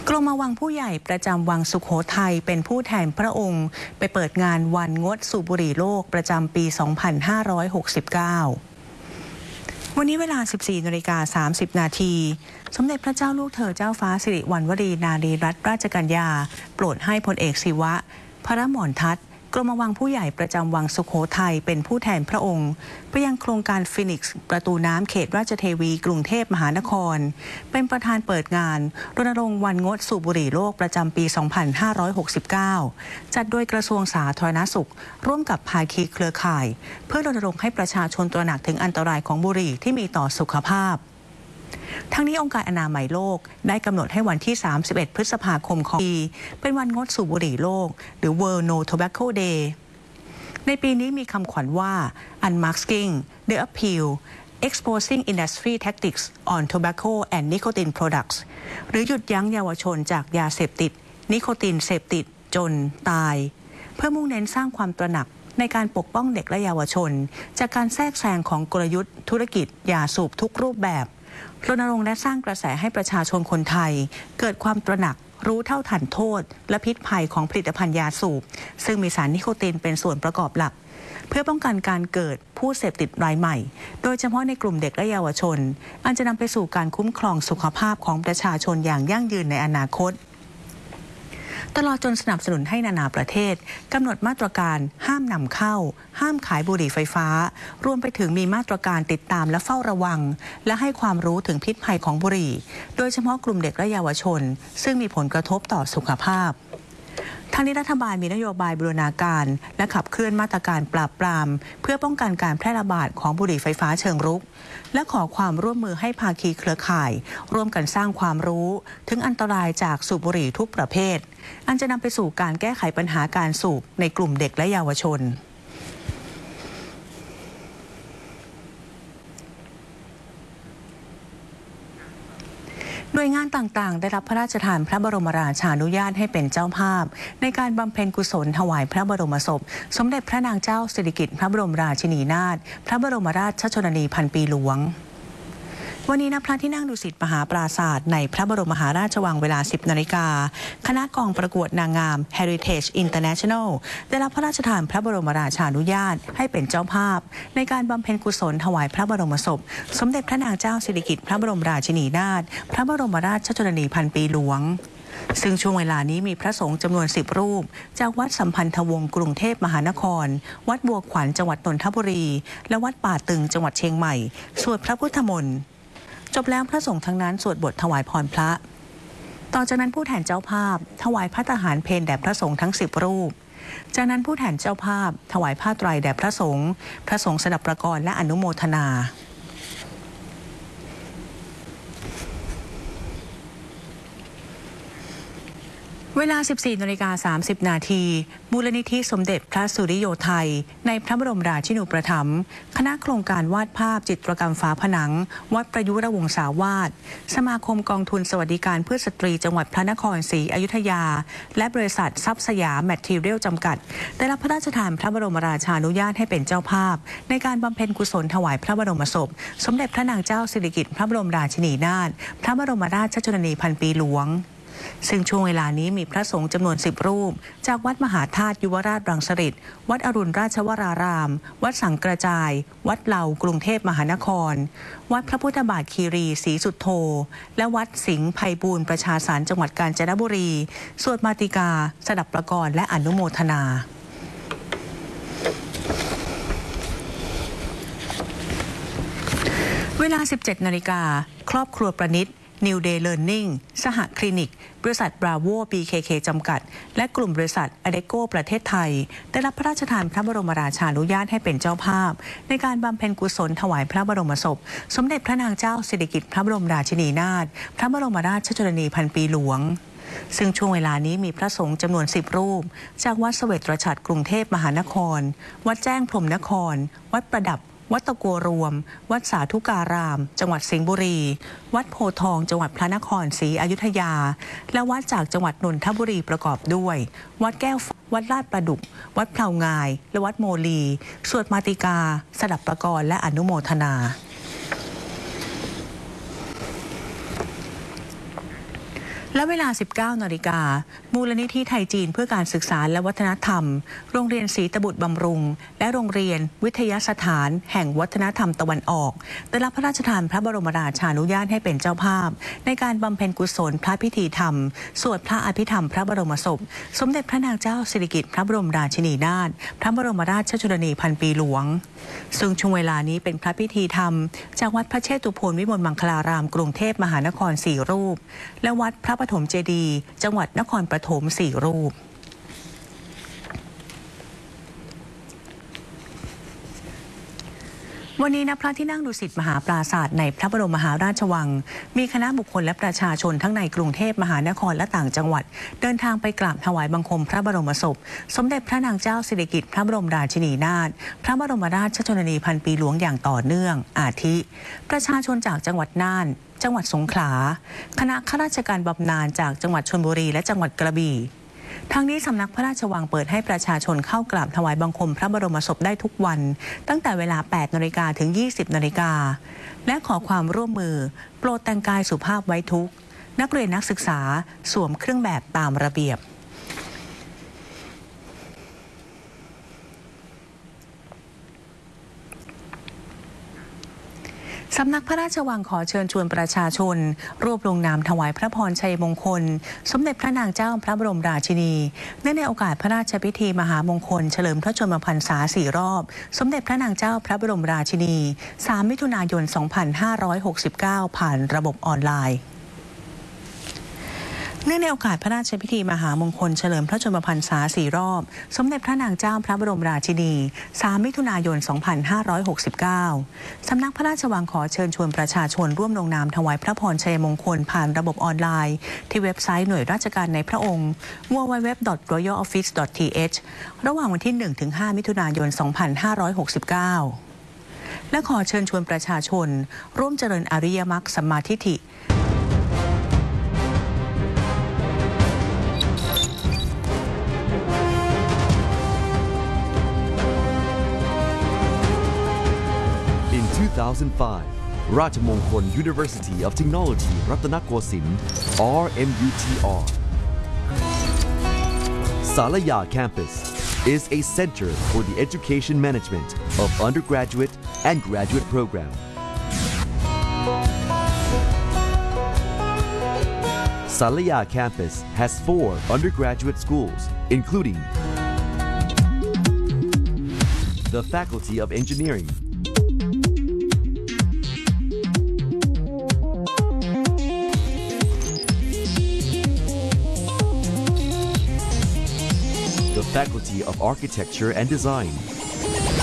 กรมวังผู้ใหญ่ประจำวังสุโขทัยเป็นผู้แทนพระองค์ไปเปิดงานวันงดสูบบุหรี่โลกประจำปี 2569 วันนี้เวลา 14:30 นาทีสมเด็จพระเจ้าลูกเธอเจ้าฟ้าสิริวัณวรีนารีรัตนราชกัญญาโปรดให้พลเอกศิวะพระหม่อมทัตกรมวังผู้ใหญ่ประจำวังสุโขทัยเป็นผู้แทนพระองค์ไปยังโครงการฟินิกซ์ประตูน้ำเขตราชเทวีกรุงเทพมหานครเป็นประธานเปิดงานรณรงค์วันงดสูบบุหรี่โลกประจำปี 2569 จัดโดยกระทรวงสาธารณสุขร่วมกับภาคีเครือข่ายเพื่อรณรงค์ให้ประชาชนตระหนักถึงอันตรายของบุหรี่ที่มีต่อสุขภาพทั้งนี้องค์การอนามัยโลกได้กำหนดให้วันที่ 31 พฤษภาคมของปีเป็นวันงดสูบบุหรี่โลกหรือ World No Tobacco Day ในปีนี้มีคำขวัญว่า Unmasking the Appeal Exposing Industry Tactics on Tobacco and Nicotine Products หรือหยุดยั้งเยาวชนจากยาเสพติดนิโคตินเสพติดจนตายเพื่อมุ่งเน้นสร้างความตระหนักในการปกป้องเด็กและเยาวชนจากการแทรกแซงของกลยุทธ์ธุรกิจยาสูบทุกรูปแบบรณรงค์และสร้างกระแสให้ประชาชนคนไทยเกิดความตระหนักรู้เท่าทันโทษและพิษภัยของผลิตภัณฑ์ยาสูบซึ่งมีสารนิโคตินเป็นส่วนประกอบหลักเพื่อป้องกันการเกิดผู้เสพติดรายใหม่โดยเฉพาะในกลุ่มเด็กและเยาวชนอันจะนำไปสู่การคุ้มครองสุขภาพของประชาชนอย่างยั่งยืนในอนาคตตลอดจนสนับสนุนให้นานาประเทศกำหนดมาตรการห้ามนำเข้าห้ามขายบุหรี่ไฟฟ้ารวมไปถึงมีมาตรการติดตามและเฝ้าระวังและให้ความรู้ถึงพิษภัยของบุหรี่โดยเฉพาะกลุ่มเด็กและเยาวชนซึ่งมีผลกระทบต่อสุขภาพทางนี้รัฐบาลมีนโยบายบูรณาการและขับเคลื่อนมาตรการปราบปรามเพื่อป้องกันการแพร่ระบาดของบุหรี่ไฟฟ้าเชิงรุกและขอความร่วมมือให้ภาคีเครือข่ายร่วมกันสร้างความรู้ถึงอันตรายจากสูบบุหรี่ทุกประเภทอันจะนำไปสู่การแก้ไขปัญหาการสูบในกลุ่มเด็กและเยาวชนหน่วยงานต่างๆได้รับพระราชทานพระบรมราชานุญาตให้เป็นเจ้าภาพในการบำเพ็ญกุศลถวายพระบรมศพสมเด็จพระนางเจ้าสิริกิติ์พระบรมราชินีนาถพระบรมราชชนนีพันปีหลวงวันนี้ณพระที่นั่งดุสิตมหาปราสาทในพระบรมมหาราชวังเวลา 10 นาฬิกาคณะกองประกวดนางงาม Heritage International ได้รับพระราชทานพระบรมราชานุญาตให้เป็นเจ้าภาพในการบำเพ็ญกุศลถวายพระบรมศพสมเด็จพระนางเจ้าสิริกิติ์พระบรมราชินีนาถพระบรมราชชนนีพันปีหลวงซึ่งช่วงเวลานี้มีพระสงฆ์จำนวน10 รูปจากวัดสัมพันธวงศ์กรุงเทพมหานครวัดบัวขวัญจังหวัดนนทบุรีและวัดป่าตึงจังหวัดเชียงใหม่สวดพระพุทธมนต์จบแล้วพระสงฆ์ทั้งนั้นสวดบทถวายพรพระต่อจากนั้นผู้แทนเจ้าภาพถวายพระทหารเพลแด่พระสงฆ์ทั้ง10 รูปจากนั้นผู้แทนเจ้าภาพถวายผ้าไตรแด่พระสงฆ์สดับประกรณ์และอนุโมทนาเวลา 14:30 นาทีมูลนิธิสมเด็จพระสุริโยไทยในพระบรมราชินูปถัมภ์คณะโครงการวาดภาพจิตรกรรมฝาผนังวัดประยุรวงศาวาสสมาคมกองทุนสวัสดิการเพื่อสตรีจังหวัดพระนครศรีอยุธยาและบริษัททรัพย์สยามแมททีเรียลจำกัดได้รับพระราชทานพระบรมราชานุญาตให้เป็นเจ้าภาพในการบำเพ็ญกุศลถวายพระบรมศพสมเด็จพระนางเจ้าสิริกิติ์พระบรมราชินีนาถพระบรมราชชนนีพันปีหลวงซึ่งช่วงเวลานี้มีพระสงฆ์จำนวน10 รูปจากวัดมหาธาตุยุวราชรังสฤษฎ์วัดอรุณราชวรารามวัดสังกระจายวัดเหล่ากรุงเทพมหานครวัดพระพุทธบาทคีรีศรีสุทโธและวัดสิงห์ไพบูลย์ประชาสารจังหวัดกาญจนบุรีสวดมาติกาสดับประกรณ์และอนุโมทนาเวลา 17 นาฬิกาครอบครัวประณิตNew Day Learning สหคลินิกบริษัท Bravo BKK จำกัดและกลุ่มบริษัท Adecco ประเทศไทยได้รับพระราชทานพระบรมราชานุญาตให้เป็นเจ้าภาพในการบำเพ็ญกุศลถวายพระบรมศพสมเด็จพระนางเจ้าสิริกิติ์พระบรมราชินีนาถพระบรมราชชนนีพันปีหลวงซึ่งช่วงเวลานี้มีพระสงฆ์จำนวน10 รูปจากวัดเสวตฉัตรกรุงเทพมหานครวัดแจ้งพรหมนครวัดประดับวัดตะโกรวมวัดสาธุการามจังหวัดสิงห์บุรีวัดโพธิ์ทองจังหวัดพระนครศรีอยุธยาและวัดจากจังหวัดนนทบุรีประกอบด้วยวัดแก้ววัดลาดประดุกวัดเพลางายและวัดโมลีสวดมาติกาสดับประกรณ์และอนุโมทนา หและเวลา 19 นาฬิกามูลนิธิไทยจีนเพื่อการศึกษาและวัฒนธรรมโรงเรียนศรีตบุตรบำรุงและโรงเรียนวิทยาสถานแห่งวัฒนธรรมตะวันออกได้รับพระราชทานพระบรมราชานุญาตให้เป็นเจ้าภาพในการบำเพ็ญกุศลพระพิธีธรรมสวดพระอภิธรรมพระบรมศพสมเด็จพระนางเจ้าสิริกิติ์พระบรมราชินีนาถพระบรมราชชนนีพันปีหลวงซึ่งช่วงเวลานี้เป็นพระพิธีธรรมจากวัดพระเชตุพนวิมลมังคลารามกรุงเทพมหานคร4 รูปและวัดพระปฐมเจดีย์จังหวัดนครปฐม4 รูปวันนี้ณพระที่นั่งดุสิตมหาปราสาทในพระบรมมหาราชวังมีคณะบุคคลและประชาชนทั้งในกรุงเทพมหานครและต่างจังหวัดเดินทางไปกราบถวายบังคมพระบรมศพสมเด็จพระนางเจ้าสิริกิติ์พระบรมราชินีนาถพระบรมราชชนนีพันปีหลวงอย่างต่อเนื่องอาทิประชาชนจากจังหวัดน่านจังหวัดสงขลาคณะข้าราชการบำนาญจากจังหวัดชลบุรีและจังหวัดกระบี่ทางนี้สำนักพระราชวังเปิดให้ประชาชนเข้ากราบถวายบังคมพระบรมศพได้ทุกวันตั้งแต่เวลา 8 นาฬิกาถึง 20 นาฬิกาและขอความร่วมมือโปรดแต่งกายสุภาพไว้ทุกนักเรียนนักศึกษาสวมเครื่องแบบตามระเบียบสำนักพระราชวังขอเชิญชวนประชาชนรวบลงนามถวายพระพรชัยมงคลสมเด็จพระนางเจ้าพระบรมราชินีเนื่องในโอกาสพระราชพิธีมหามงคลเฉลิมพระชนมพรรษา4 รอบสมเด็จพระนางเจ้าพระบรมราชินี3 มิถุนายน 2569 ผ่านระบบออนไลน์เนื่องในโอกาสพระราชพิธีมหามงคลเฉลิมพระชนมพรรษา4 รอบสมเด็จพระนางเจ้าพระบรมราชินี3 มิถุนายน 2569 สำนักพระราชวังขอเชิญชวนประชาชนร่วมลงนามถวายพระพรชัยมงคลผ่านระบบออนไลน์ที่เว็บไซต์หน่วยราชการในพระองค์ www.royaloffice.th ระหว่างวันที่ 1-5 มิถุนายน 2569 และขอเชิญชวนประชาชนร่วมเจริญอริยมรรคสัมมาทิฏฐิ In 2005, Rajamongkol University of Technology, Ratanakosin, RMUTR. Salaya Campus is a center for the education management of undergraduate and graduate program. Salaya Campus has 4 undergraduate schools, including the Faculty of Engineering, the Faculty of Architecture and Design,